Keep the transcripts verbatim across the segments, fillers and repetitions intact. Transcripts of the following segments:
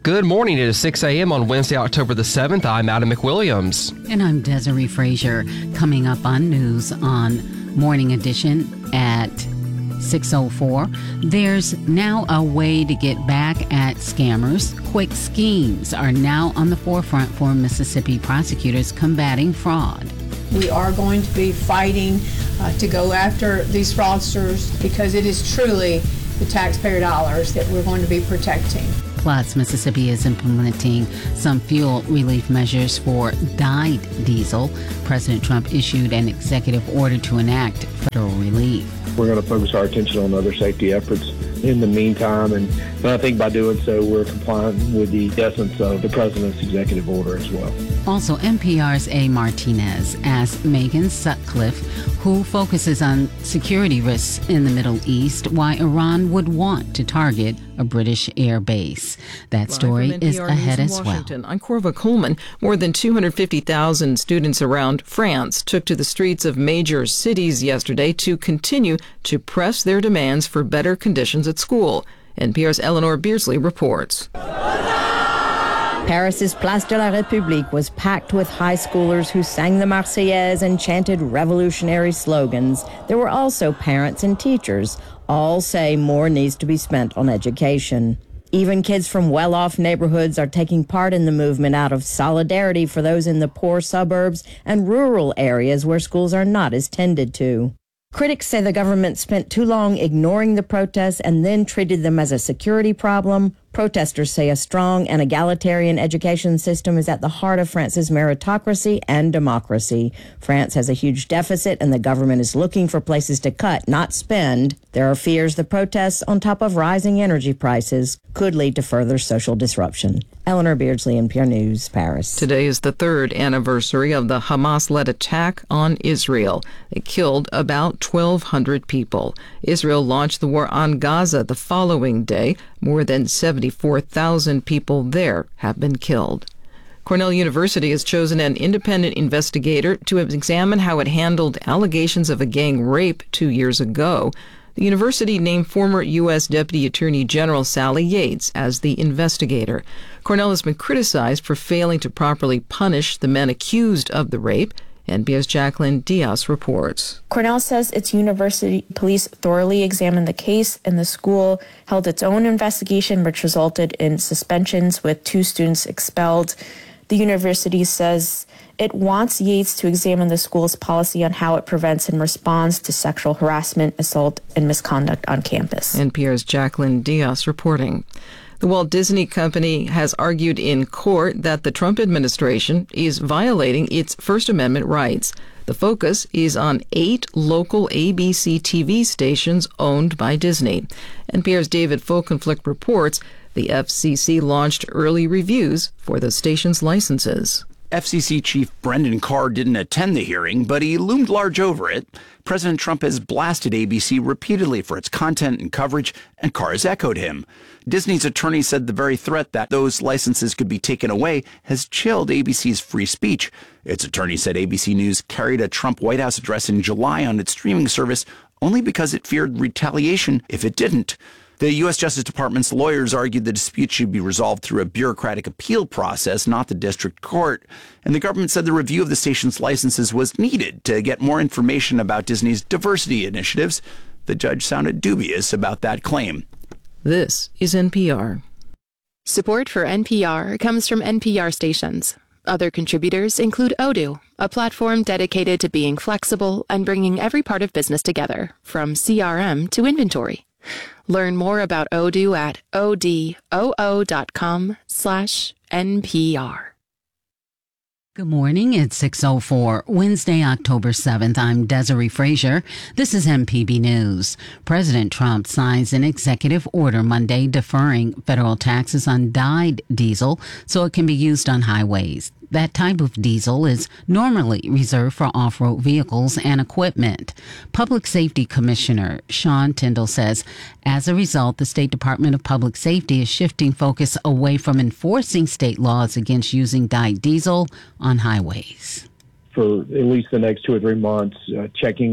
Good morning. It is six a.m. on Wednesday, October the seventh. I'm Adam McWilliams. And I'm Desiree Frazier. Coming up on News on Morning Edition at six oh four, there's now a way to get back at scammers. Quick schemes are now on the forefront for Mississippi prosecutors combating fraud. We are going to be fighting uh, to go after these fraudsters because it is truly the taxpayer dollars that we're going to be protecting. Plus, Mississippi is implementing some fuel relief measures for dyed diesel. President Trump issued an executive order to enact federal relief. We're going to focus our attention on other safety efforts in the meantime, and, and I think by doing so, we're complying with the essence of the president's executive order as well. Also, N P R's A. Martinez asked Megan Sutcliffe, who focuses on security risks in the Middle East, why Iran would want to target a British air base. That story is ahead as well. I'm Corva Coleman. More than two hundred fifty thousand students around France took to the streets of major cities yesterday to continue to press their demands for better conditions at school. N P R's Eleanor Beardsley reports. Paris's Place de la République was packed with high schoolers who sang the Marseillaise and chanted revolutionary slogans. There were also parents and teachers. All say more needs to be spent on education. Even kids from well-off neighborhoods are taking part in the movement out of solidarity for those in the poor suburbs and rural areas where schools are not as tended to. Critics say the government spent too long ignoring the protests and then treated them as a security problem. Protesters say a strong and egalitarian education system is at the heart of France's meritocracy and democracy. France has a huge deficit and the government is looking for places to cut, not spend. There are fears the protests, on top of rising energy prices, could lead to further social disruption. Eleanor Beardsley, N P R News, Paris. Today is the third anniversary of the Hamas-led attack on Israel. It killed about twelve hundred people. Israel launched the war on Gaza the following day. More than seventy-four thousand people there have been killed. Cornell University has chosen an independent investigator to examine how it handled allegations of a gang rape two years ago. The university named former U S Deputy Attorney General Sally Yates as the investigator. Cornell has been criticized for failing to properly punish the men accused of the rape. N P R's Jacqueline Diaz reports. Cornell says its university police thoroughly examined the case, and the school held its own investigation, which resulted in suspensions with two students expelled. The university says it wants Yates to examine the school's policy on how it prevents and responds to sexual harassment, assault, and misconduct on campus. N P R's Jacqueline Diaz reporting. The Walt Disney Company has argued in court that the Trump administration is violating its First Amendment rights. The focus is on eight local A B C T V stations owned by Disney. N P R's David Folkenflik reports the F C C launched early reviews for the station's licenses. F C C Chief Brendan Carr didn't attend the hearing, but he loomed large over it. President Trump has blasted A B C repeatedly for its content and coverage, and Carr has echoed him. Disney's attorney said the very threat that those licenses could be taken away has chilled A B C's free speech. Its attorney said A B C News carried a Trump White House address in July on its streaming service only because it feared retaliation if it didn't. The U S Justice Department's lawyers argued the dispute should be resolved through a bureaucratic appeal process, not the district court. And the government said the review of the station's licenses was needed to get more information about Disney's diversity initiatives. The judge sounded dubious about that claim. This is N P R. Support for N P R comes from N P R stations. Other contributors include Odoo, a platform dedicated to being flexible and bringing every part of business together, from C R M to inventory. Learn more about Odoo at odoo.com slash NPR. Good morning. It's six oh four, Wednesday, October seventh. I'm Desiree Frazier. This is M P B News. President Trump signs an executive order Monday deferring federal taxes on dyed diesel so it can be used on highways. That type of diesel is normally reserved for off-road vehicles and equipment. Public Safety Commissioner Sean Tindell says, as a result, the State Department of Public Safety is shifting focus away from enforcing state laws against using dyed diesel on highways. For at least the next two or three months, uh, checking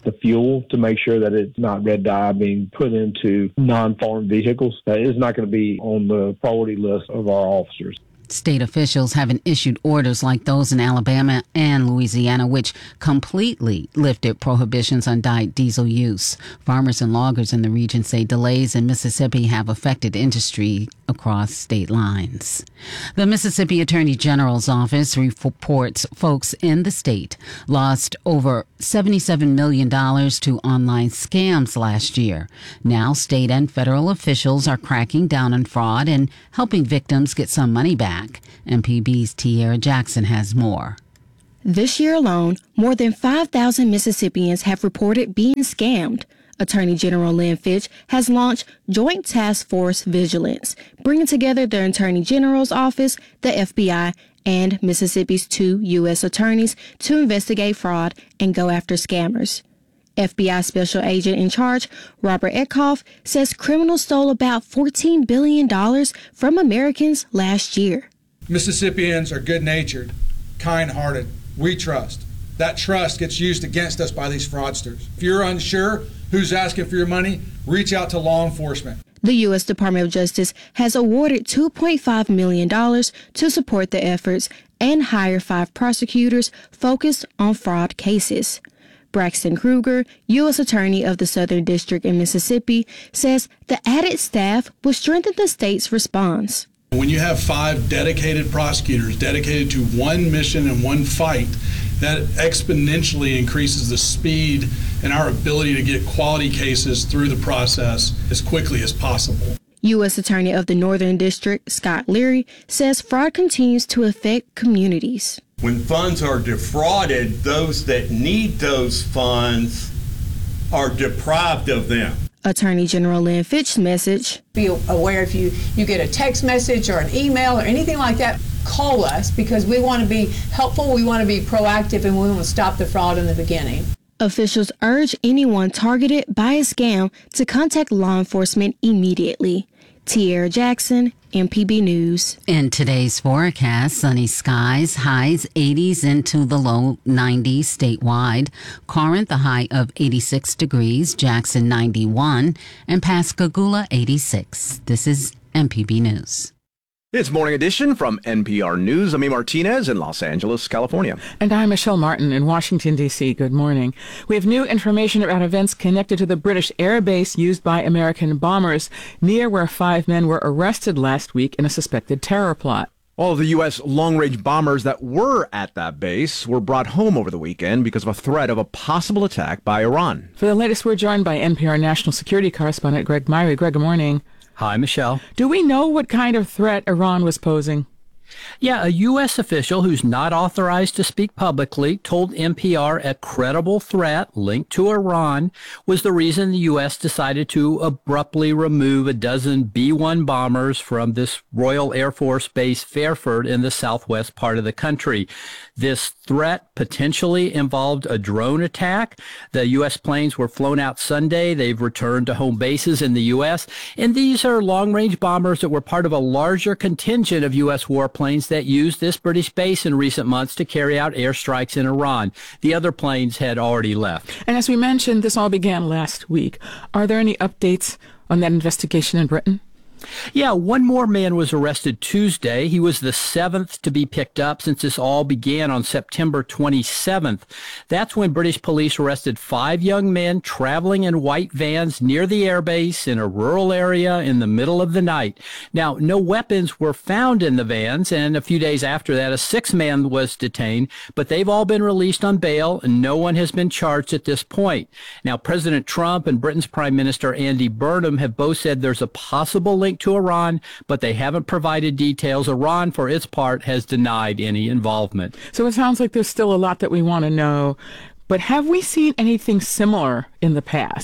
the fuel to make sure that it's not red dye being put into non-foreign vehicles. That is not going to be on the priority list of our officers. State officials haven't issued orders like those in Alabama and Louisiana, which completely lifted prohibitions on dyed diesel use. Farmers and loggers in the region say delays in Mississippi have affected industry across state lines. The Mississippi Attorney General's office reports folks in the state lost over seventy-seven million dollars to online scams last year. Now, state and federal officials are cracking down on fraud and helping victims get some money back. M P B's Tierra Jackson has more. This year alone, more than five thousand Mississippians have reported being scammed. Attorney General Lynn Fitch has launched Joint Task Force Vigilance, bringing together the Attorney General's office, the F B I, and Mississippi's two U S attorneys to investigate fraud and go after scammers. F B I Special Agent in charge, Robert Eckhoff, says criminals stole about fourteen billion dollars from Americans last year. Mississippians are good-natured, kind-hearted. We trust. That trust gets used against us by these fraudsters. If you're unsure who's asking for your money, reach out to law enforcement. The U S Department of Justice has awarded two point five million dollars to support the efforts and hire five prosecutors focused on fraud cases. Braxton Kruger, U S Attorney of the Southern District in Mississippi, says the added staff will strengthen the state's response. When you have five dedicated prosecutors dedicated to one mission and one fight, that exponentially increases the speed and our ability to get quality cases through the process as quickly as possible. U S Attorney of the Northern District, Scott Leary, says fraud continues to affect communities. When funds are defrauded, those that need those funds are deprived of them. Attorney General Lynn Fitch's message: be aware if you, you get a text message or an email or anything like that, call us because we want to be helpful, we want to be proactive, and we want to stop the fraud in the beginning. Officials urge anyone targeted by a scam to contact law enforcement immediately. Tierra Jackson, M P B News. In today's forecast, sunny skies, highs eighties into the low nineties statewide. Corinth, a high of eighty-six degrees, Jackson ninety-one, and Pascagoula eighty-six. This is M P B News. It's Morning Edition from N P R News. I'm A. Martinez in Los Angeles, California. And I'm Michelle Martin in Washington, D C Good morning. We have new information about events connected to the British air base used by American bombers near where five men were arrested last week in a suspected terror plot. All of the U S long-range bombers that were at that base were brought home over the weekend because of a threat of a possible attack by Iran. For the latest, we're joined by N P R national security correspondent Greg Myrie. Greg, good morning. Hi, Michelle. Do we know what kind of threat Iran was posing? Yeah, a U S official who's not authorized to speak publicly told N P R a credible threat linked to Iran was the reason the U S decided to abruptly remove a dozen B one bombers from this Royal Air Force Base Fairford in the southwest part of the country. This threat potentially involved a drone attack. The U S planes were flown out Sunday. They've returned to home bases in the U S, and these are long-range bombers that were part of a larger contingent of U S warplanes that used this British base in recent months to carry out airstrikes in Iran. The other planes had already left. And as we mentioned, this all began last week. Are there any updates on that investigation in Britain? Yeah, one more man was arrested Tuesday. He was the seventh to be picked up since this all began on September twenty-seventh. That's when British police arrested five young men traveling in white vans near the airbase in a rural area in the middle of the night. Now, no weapons were found in the vans, and a few days after that, a sixth man was detained, but they've all been released on bail, and no one has been charged at this point. Now, President Trump and Britain's Prime Minister Andy Burnham have both said there's a possible link to Iran, but they haven't provided details. Iran, for its part, has denied any involvement. So it sounds like there's still a lot that we want to know, but have we seen anything similar in the past?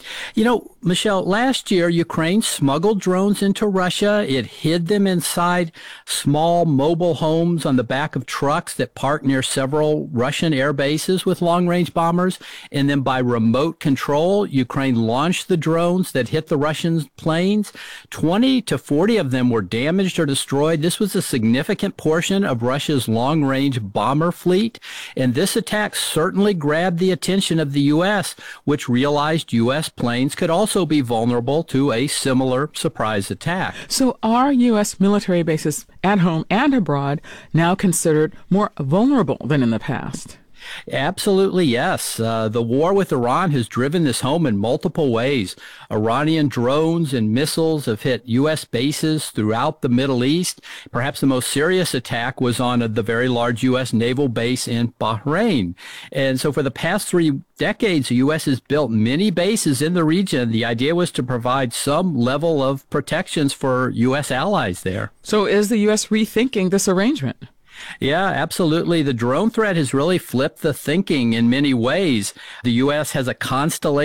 You know, Michelle, last year, Ukraine smuggled drones into Russia. It hid them inside small mobile homes on the back of trucks that parked near several Russian air bases with long-range bombers. And then by remote control, Ukraine launched the drones that hit the Russian planes. twenty to forty of them were damaged or destroyed. This was a significant portion of Russia's long-range bomber fleet. And this attack certainly grabbed the attention of the U S, which realized U S planes could also be vulnerable to a similar surprise attack. So are U S military bases at home and abroad now considered more vulnerable than in the past? Absolutely, yes. Uh, the war with Iran has driven this home in multiple ways. Iranian drones and missiles have hit U S bases throughout the Middle East. Perhaps the most serious attack was on a, the very large U S naval base in Bahrain. And so for the past three decades, the U S has built many bases in the region. The idea was to provide some level of protections for U S allies there. So is the U S rethinking this arrangement? Yeah, absolutely. The drone threat has really flipped the thinking in many ways. The U S has a constellation